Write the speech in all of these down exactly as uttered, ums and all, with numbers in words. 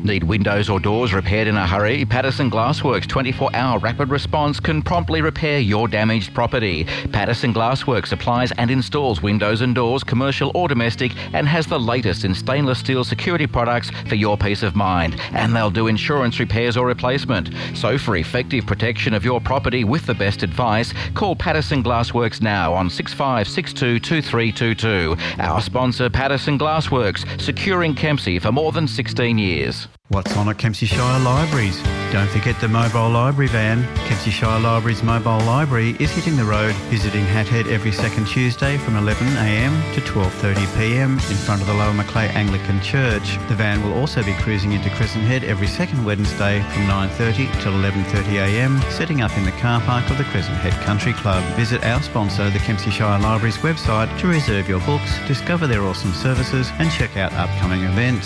Need windows or doors repaired in a hurry? Patterson Glassworks' twenty-four hour rapid response can promptly repair your damaged property. Patterson Glassworks supplies and installs windows and doors, commercial or domestic, and has the latest in stainless steel security products for your peace of mind. And they'll do insurance repairs or replacement. So for effective protection of your property with the best advice, call Patterson Glassworks now on six five six two, two three two two. Our sponsor, Patterson Glassworks, securing Kempsey for more than sixteen years. What's on at Kempsey Shire Libraries? Don't forget the mobile library van. Kempsey Shire Libraries mobile library is hitting the road, visiting Hathead every second Tuesday from eleven a m to twelve thirty p m in front of the Lower Macleay Anglican Church. The van will also be cruising into Crescent Head every second Wednesday from nine thirty till eleven thirty a m, setting up in the car park of the Crescent Head Country Club. Visit our sponsor, the Kempsey Shire Libraries website, to reserve your books, discover their awesome services and check out upcoming events.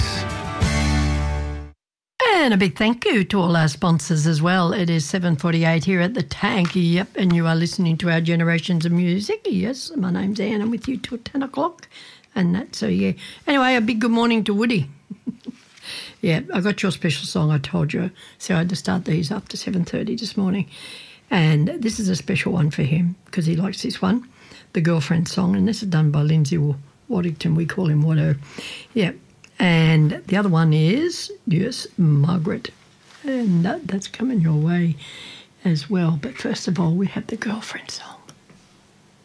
And a big thank you to all our sponsors as well. It is seven forty-eight here at the Tank. Yep, and you are listening to our Generations of Music. Yes, my name's Anne. I'm with you till ten o'clock. And that, so yeah. Anyway, a big good morning to Woody. Yeah, I got your special song, I told you. So I had to start these after seven thirty this morning. And this is a special one for him because he likes this one, the Girlfriend song. And this is done by Lindsay Waddington. We call him Watto. Yeah. And the other one is, yes, Margaret. And that, that's coming your way as well. But first of all, we have the Girlfriend song.